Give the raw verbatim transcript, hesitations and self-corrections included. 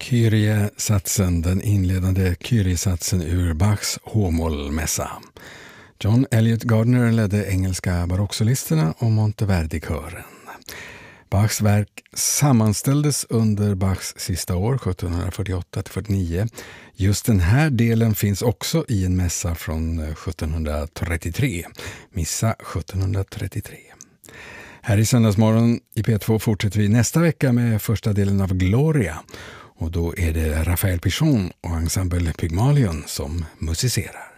Kyrie-satsen, den inledande Kyrie-satsen ur Bachs H-mollmässa. John Elliott Gardner ledde engelska barocksolisterna och Monteverdi-kören. Bachs verk sammanställdes under Bachs sista år, sjuttonhundrafyrtioåtta till fyrtionio. Just den här delen finns också i en mässa från sjuttonhundratrettiotre, Missa sjuttonhundratrettiotre. Här i Söndagsmorgon i P två fortsätter vi nästa vecka med första delen av Gloria. Och då är det Raphael Pichon och ensemble Pygmalion som musicerar.